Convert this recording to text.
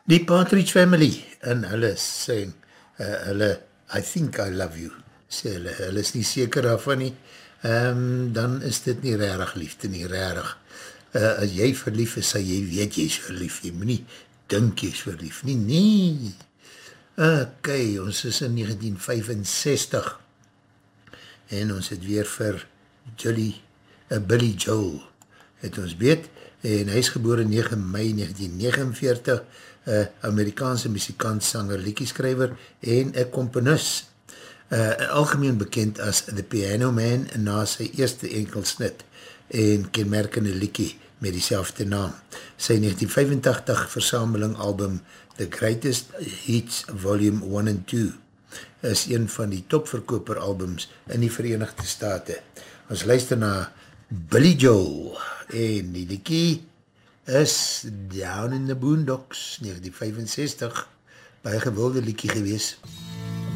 Die Partridge Family, en hulle sing, hulle, I think I love you, sê hulle is nie seker daarvan nie, dan is dit nie rarig liefde nie, rarig. As jy verlief is, sal jy weet jy is verlief, jy moet nie dink jy is verlief nie, nee. Ok, ons is in 1965, en ons het weer vir Billy Joel, het ons weet, en hy is gebore 9 mei 1949, Amerikaanse muzikant, sanger, liedjeskrywer en een komponis. Algemeen bekend as The Piano Man na sy eerste enkelsnit en kenmerkende liedjie met diezelfde naam. Sy 1985 versameling album The Greatest Hits Volume 1 and 2 is een van die topverkoper albums in die Verenigde State. Ons luister na Billy Joel en die liedjie is Down in the Boondocks 1965, baie gewilde liedjie gewees.